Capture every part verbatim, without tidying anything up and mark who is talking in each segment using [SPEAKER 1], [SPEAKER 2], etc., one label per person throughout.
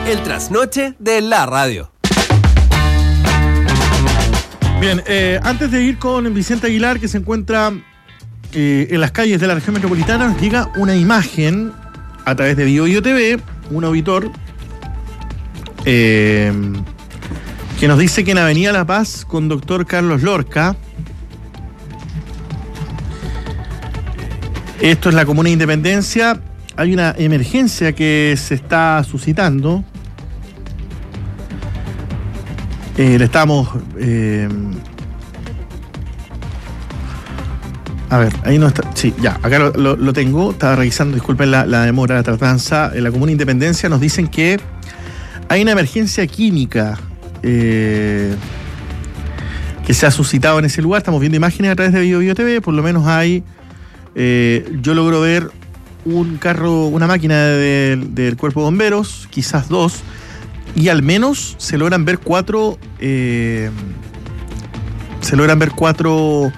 [SPEAKER 1] El trasnoche de la radio.
[SPEAKER 2] Bien, eh, antes de ir con Vicente Aguilar, que se encuentra eh, en las calles de la región metropolitana, nos llega una imagen a través de Bio Bio T V, un auditor eh, que nos dice que en Avenida La Paz con doctor Carlos Lorca, esto es la comuna de Independencia, hay una emergencia que se está suscitando. Eh, le estamos... Eh, a ver, ahí no está... Sí, ya, acá lo, lo, lo tengo. Estaba revisando, disculpen la, la demora, la tardanza. En la comuna de Independencia nos dicen que hay una emergencia química eh, que se ha suscitado en ese lugar. Estamos viendo imágenes a través de Bio Bio T V. Por lo menos hay... Eh, yo logro ver un carro, una máquina de, de, del cuerpo de bomberos, quizás dos, y al menos se logran ver cuatro eh, se logran ver cuatro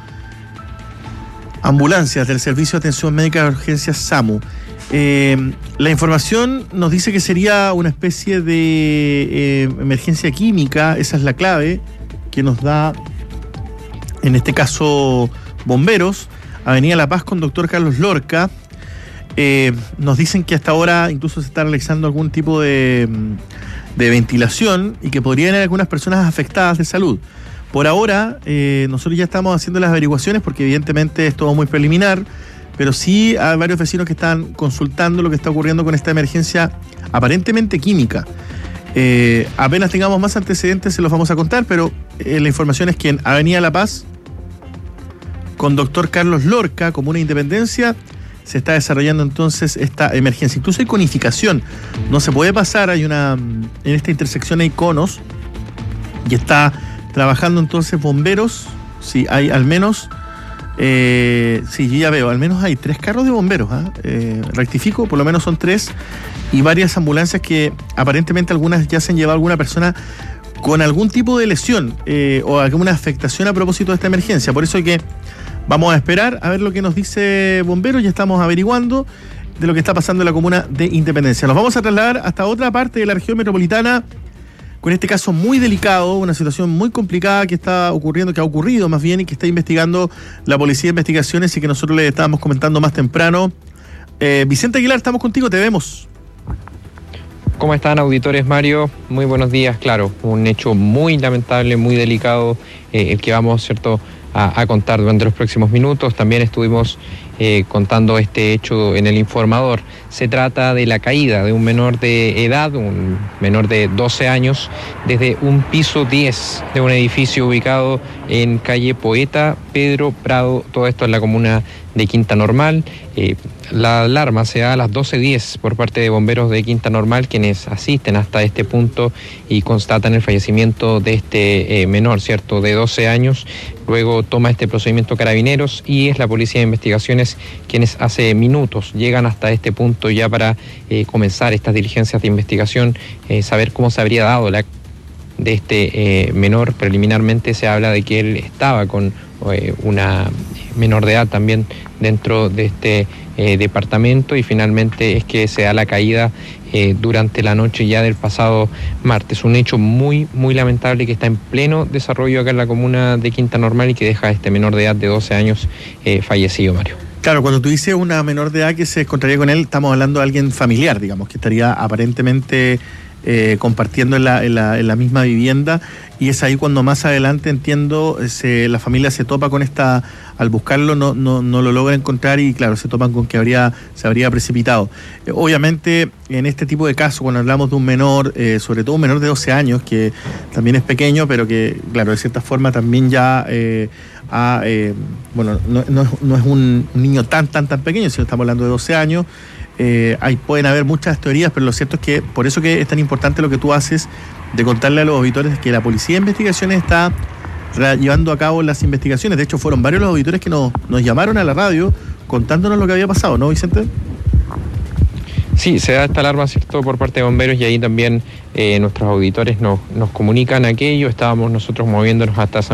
[SPEAKER 2] ambulancias del Servicio de Atención Médica de Urgencias SAMU. Eh, la información nos dice que sería una especie de eh, emergencia química, esa es la clave que nos da, en este caso, bomberos. Avenida La Paz con doctor Carlos Lorca. Eh, nos dicen que hasta ahora incluso se está realizando algún tipo de, de ventilación y que podrían haber algunas personas afectadas de salud. Por ahora, eh, nosotros ya estamos haciendo las averiguaciones porque evidentemente es todo muy preliminar, pero sí hay varios vecinos que están consultando lo que está ocurriendo con esta emergencia aparentemente química. Eh, apenas tengamos más antecedentes se los vamos a contar, pero eh, la información es que en Avenida La Paz con doctor Carlos Lorca, comuna de Independencia, se está desarrollando entonces esta emergencia. Incluso hay conificación, no se puede pasar, hay una, en esta intersección hay conos, y está trabajando entonces bomberos, sí, hay al menos, eh, sí, yo ya veo, al menos hay tres carros de bomberos, ¿eh? Eh, rectifico, por lo menos son tres, y varias ambulancias que aparentemente algunas ya se han llevado a alguna persona con algún tipo de lesión eh, o alguna afectación a propósito de esta emergencia. Por eso hay que vamos a esperar a ver lo que nos dice Bomberos. Ya estamos averiguando de lo que está pasando en la comuna de Independencia. Nos vamos a trasladar hasta otra parte de la región metropolitana con este caso muy delicado, una situación muy complicada que está ocurriendo, que ha ocurrido más bien y que está investigando la Policía de Investigaciones y que nosotros le estábamos comentando más temprano. Eh, Vicente Aguilar, estamos contigo, te vemos.
[SPEAKER 3] ¿Cómo están, auditores? Mario, muy buenos días. Claro, un hecho muy lamentable, muy delicado, eh, el que vamos, ¿cierto?, a, a contar durante los próximos minutos. También estuvimos eh, contando este hecho en el informador. Se trata de la caída de un menor de edad, un menor de doce años, desde un piso diez de un edificio ubicado en calle Poeta Pedro Prado, todo esto en la comuna de Quinta Normal. Eh, la alarma se da a las doce diez por parte de bomberos de Quinta Normal, quienes asisten hasta este punto y constatan el fallecimiento de este eh, menor, ¿cierto?, de doce años. Luego toma este procedimiento Carabineros y es la Policía de Investigaciones quienes hace minutos llegan hasta este punto ya para eh, comenzar estas diligencias de investigación, eh, saber cómo se habría dado la de este eh, menor. Preliminarmente se habla de que él estaba con eh, una menor de edad también dentro de este eh, departamento, y finalmente es que se da la caída eh, durante la noche ya del pasado martes. Un hecho muy, muy lamentable que está en pleno desarrollo acá en la comuna de Quinta Normal y que deja a este menor de edad de doce años eh, fallecido, Mario.
[SPEAKER 2] Claro, cuando tú dices una menor de edad que se encontraría con él, estamos hablando de alguien familiar, digamos, que estaría aparentemente eh, compartiendo en la, en, la, en la misma vivienda, y es ahí cuando más adelante, entiendo, se, la familia se topa con esta, al buscarlo no, no, no lo logra encontrar y claro, se topan con que habría, se habría precipitado. Eh, obviamente, en este tipo de casos, cuando hablamos de un menor, eh, sobre todo un menor de doce años, que también es pequeño, pero que, claro, de cierta forma también ya... Eh, A, eh, bueno, no, no, no es un niño tan, tan, tan pequeño, sino estamos hablando de doce años. Eh, ahí pueden haber muchas teorías, pero lo cierto es que por eso que es tan importante lo que tú haces de contarle a los auditores que la Policía de Investigaciones está llevando a cabo las investigaciones. De hecho, fueron varios los auditores que nos, nos llamaron a la radio contándonos lo que había pasado, ¿no, Vicente?
[SPEAKER 3] Sí, se da esta alarma, ¿cierto?, por parte de bomberos, y ahí también eh, nuestros auditores nos, nos comunican aquello. Estábamos nosotros moviéndonos hasta San